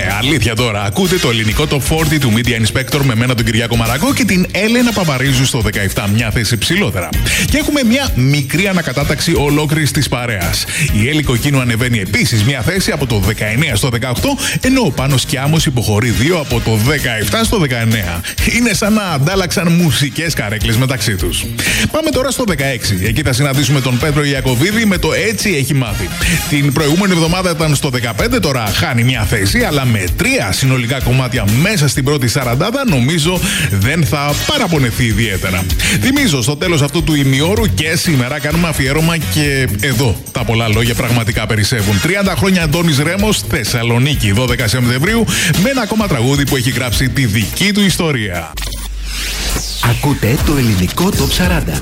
Αλήθεια τώρα. Ακούτε το ελληνικό Top 40 του Media Inspector με μένα τον Κυριάκο Μαρακό και την Έλενα Παπαρίζου στο 17, μια θέση ψηλότερα. Και έχουμε μια μικρή ανακατάταξη ολόκληρης της παρέας. Η Έλλη Κοκκίνου ανεβαίνει επίσης μια θέση από το 19 στο 18, ενώ ο Πάνος Κιάμος υποχωρεί 2 από το 17 στο 19. Είναι σαν να αντάλλαξαν μουσικές καρέκλες μεταξύ τους. Πάμε τώρα στο 16. Εκεί θα συναντήσουμε τον Πέτρο Ιακωβίδη με το Έτσι έχει μάθει. Την προηγούμενη εβδομάδα ήταν στο 15, τώρα χάνει μια θέση, αλλά με 3 συνολικά κομμάτια μέσα στην πρώτη σαραντάδα νομίζω δεν θα παραπονεθεί ιδιαίτερα. Θυμίζω στο τέλος αυτού του ημιώρου και σήμερα κάνουμε αφιέρωμα και εδώ τα πολλά λόγια πραγματικά περισσεύουν. 30 χρόνια Αντώνης Ρέμος, Θεσσαλονίκη, 12 Σεπτεμβρίου, με ένα ακόμα τραγούδι που έχει γράψει τη δική του ιστορία. Ακούτε το ελληνικό Top 40.